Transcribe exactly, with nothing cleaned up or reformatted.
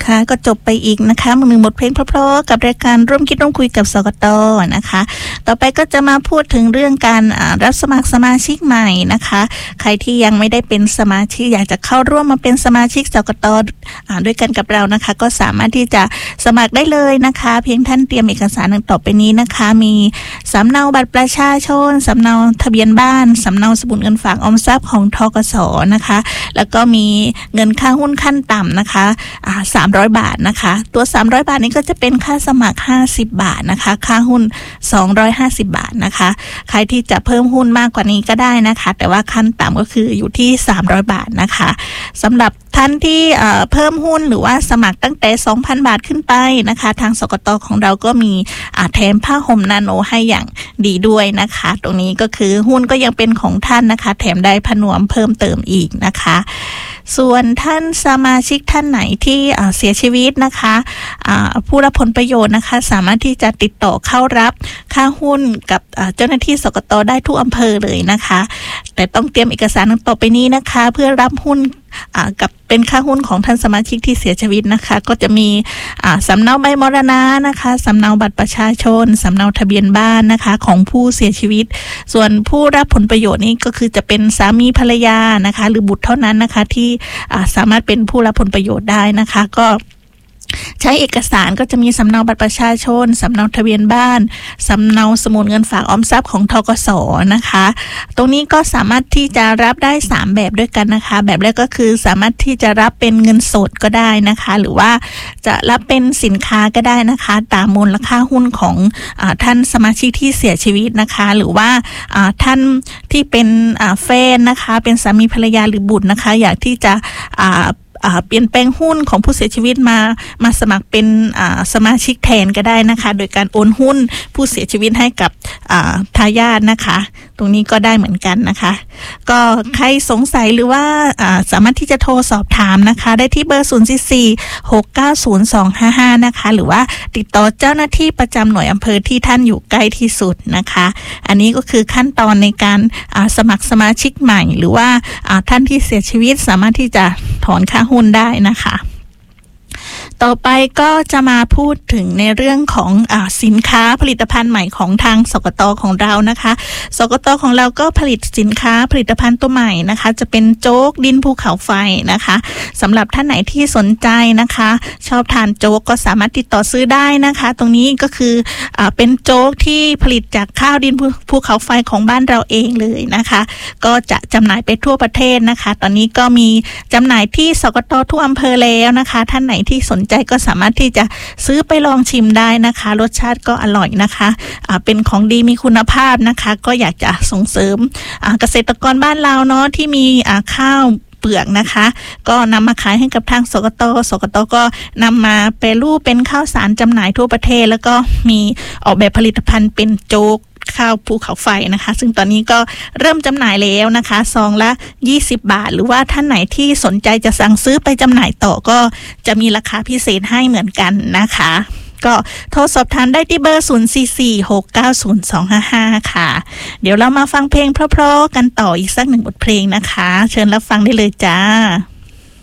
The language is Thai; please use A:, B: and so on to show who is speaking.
A: นะคะก็จบไปอีกนะคะหนึ่งบทเพลงเพราะๆกับรายการร่วมคิดร่วมคุยกับสกต.นะคะต่อไปก็จะมาพูดถึงเรื่องการรับสมัครสมาชิกใหม่นะคะใครที่ยังไม่ได้เป็นสมาชิกอยากจะเข้าร่วมมาเป็นสมาชิกสกต.ด้วยกันกับเรานะคะก็สามารถที่จะสมัครได้เลยนะคะเพียงท่านเตรียมเอกสารดังต่อไปนี้นะคะมีสำเนาบัตรประชาชนสำเนาทะเบียนบ้านสำเนาสมุดเงินฝากออมทรัพย์ของธกส.นะคะแล้วก็มีเงินค่าหุ้นขั้นต่ำนะคะอ่าสามร้อยบาทนะคะตัวสามร้อยบาทนี้ก็จะเป็นค่าสมัครห้าสิบบาทนะคะค่าหุ้นสองร้อยห้าสิบบาทนะคะใครที่จะเพิ่มหุ้นมากกว่านี้ก็ได้นะคะแต่ว่าขั้นต่ำก็คืออยู่ที่สามร้อยบาทนะคะสำหรับท่านที่เอ่อเพิ่มหุ้นหรือว่าสมัครตั้งแต่ สองพัน บาทขึ้นไปนะคะทางสกต.ของเราก็มีอ่าแถมผ้าห่มนาโนให้อย่างดีด้วยนะคะตรงนี้ก็คือหุ้นก็ยังเป็นของท่านนะคะแถมได้ผนวมเพิ่มเติมอีกนะคะส่วนท่านสมาชิกท่านไหนที่เสียชีวิตนะคะผู้รับผลประโยชน์นะคะสามารถที่จะติดต่อเข้ารับค่าหุ้นกับเจ้าหน้าที่สกต.ได้ทุกอำเภอเลยนะคะแต่ต้องเตรียมเอกสารต่อไปนี้นะคะเพื่อรับหุ้นกับเป็นค่าหุ้นของท่านสมาชิกที่เสียชีวิตนะคะก็จะมีสำเนาใบมรณะนะคะสำเนาบัตรประชาชนสำเนาทะเบียนบ้านนะคะของผู้เสียชีวิตส่วนผู้รับผลประโยชน์นี้ก็คือจะเป็นสามีภรรยานะคะหรือบุตรเท่านั้นนะคะที่สามารถเป็นผู้รับผลประโยชน์ได้นะคะก็ใช้เอกสารก็จะมีสำเนาบัตรประชาชนสำเนาทะเบียนบ้านสำเนาสมุดเงินฝากออมทรัพย์ของธกส.นะคะตรงนี้ก็สามารถที่จะรับได้สามแบบด้วยกันนะคะแบบแรกก็คือสามารถที่จะรับเป็นเงินสดก็ได้นะคะหรือว่าจะรับเป็นสินค้าก็ได้นะคะตามมูลค่าหุ้นของอ่าท่านสมาชิกที่เสียชีวิตนะคะหรือว่าอ่าท่านที่เป็นอ่าแฟนนะคะเป็นสามีภรรยาหรือบุตรนะคะอยากที่จะอ่าเปลี่ยนแปลงหุ้นของผู้เสียชีวิตมามาสมัครเป็นสมาชิกแทนก็ได้นะคะโดยการโอนหุ้นผู้เสียชีวิตให้กับทายาทนะคะตรงนี้ก็ได้เหมือนกันนะคะก็ใครสงสัยหรือว่าสามารถที่จะโทรสอบถามนะคะได้ที่เบอร์ศูนย์ สี่ สี่ หก เก้า ศูนย์ สอง ห้า ห้านะคะหรือว่าติดต่อเจ้าหน้าที่ประจำหน่วยอำเภอที่ท่านอยู่ใกล้ที่สุดนะคะอันนี้ก็คือขั้นตอนในการสมัครสมาชิกใหม่หรือว่าท่านที่เสียชีวิตสามารถที่จะถอนค่าหุ้นได้นะคะต่อไปก็จะมาพูดถึงในเรื่องของอ่าสินค้าผลิตภัณฑ์ใหม่ของทางสกต.ของเรานะคะสกต.ของเราก็ผลิตสินค้าผลิตภัณฑ์ตัวใหม่นะคะจะเป็นโจ๊กดินภูเขาไฟนะคะสำหรับท่านไหนที่สนใจนะคะชอบทานโจ๊กก็สามารถติดต่อซื้อได้นะคะตรงนี้ก็คืออ่าเป็นโจ๊กที่ผลิตจากข้าวดินภูเขาไฟของบ้านเราเองเลยนะคะก็จะจำหน่ายไปทั่วประเทศนะคะตอนนี้ก็มีจำหน่ายที่สกต.ทุกอำเภอแล้วนะคะท่านไหนที่สนใจก็สามารถที่จะซื้อไปลองชิมได้นะคะรสชาติก็อร่อยนะคะอ่าเป็นของดีมีคุณภาพนะคะก็อยากจะส่งเสริมอ่าเกษตรกรบ้านเราเนาะที่มีอ่าข้าวเปลือกนะคะก็นำมาขายให้กับทางสกต.สกต.ก็นำมาแปรรูปเป็นข้าวสารจำหน่ายทั่วประเทศแล้วก็มีออกแบบผลิตภัณฑ์เป็นโจ๊กข้าวภูเขาไฟนะคะซึ่งตอนนี้ก็เริ่มจำหน่ายแล้วนะคะซองละยี่สิบบาทหรือว่าท่านไหนที่สนใจจะสั่งซื้อไปจำหน่ายต่อก็จะมีราคาพิเศษให้เหมือนกันนะคะก็โทรสอบถามได้ที่เบอร์ศูนย์ สี่ สี่ หก เก้า ศูนย์ สอง ห้า ห้าค่ะเดี๋ยวเรามาฟังเพลงเพราะๆกันต่ออีกสักหนึ่งบทเพลงนะคะเชิญรับฟังได้เลยจ้า